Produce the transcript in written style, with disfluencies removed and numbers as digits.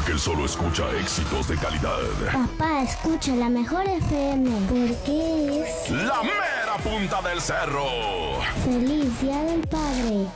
porque él solo escucha éxitos de calidad. Papá, escucha la mejor FM, porque es La mera punta del cerro. Feliz Día del Padre.